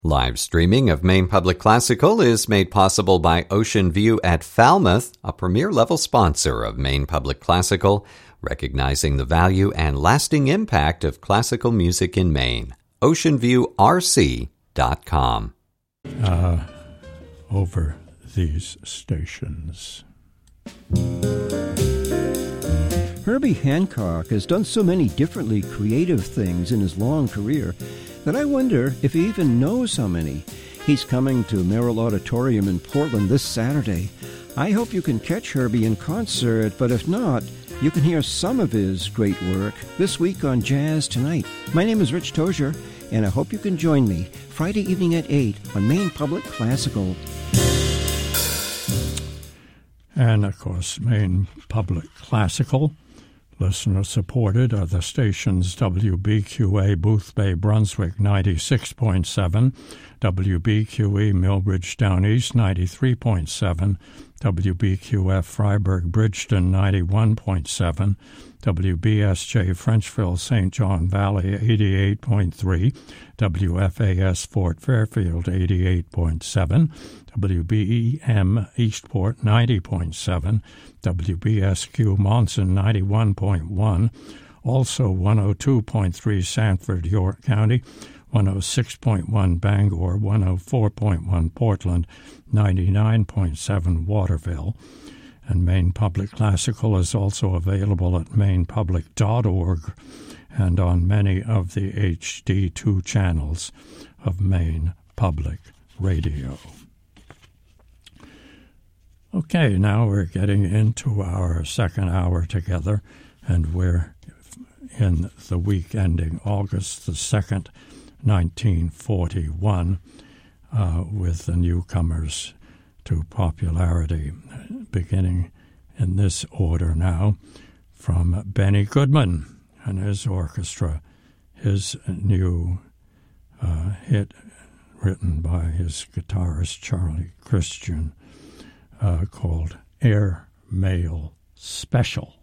Live streaming of Maine Public Classical is made possible by Ocean View at Falmouth, a premier-level sponsor of Maine Public Classical, recognizing the value and lasting impact of classical music in Maine. OceanViewRC.com. Over these stations. Herbie Hancock has done so many differently creative things in his long career that I wonder if he even knows how many. He's coming to Merrill Auditorium in Portland this Saturday. I hope you can catch Herbie in concert, but if not, you can hear some of his great work this week on Jazz Tonight. My name is Rich Tozier, and I hope you can join me Friday evening at 8 on Maine Public Classical. And, of course, Maine Public Classical, listener-supported, are the stations WBQA Boothbay Brunswick 96.7, WBQE Millbridge Down East 93.7, WBQF Freiburg Bridgeton 91.7, WBSJ Frenchville St. John Valley 88.3, WFAS Fort Fairfield 88.7, WBEM Eastport 90.7, WBSQ Monson 91.1, also 102.3 Sanford, York County, 106.1 Bangor, 104.1 Portland, 99.7 Waterville. And Maine Public Classical is also available at mainepublic.org and on many of the HD2 channels of Maine Public Radio. Okay, now we're getting into our second hour together, and we're in the week ending August the 2nd, 1941, with the newcomers to popularity, beginning in this order now, from Benny Goodman and his orchestra, his new hit written by his guitarist Charlie Christian, called Air Mail Special.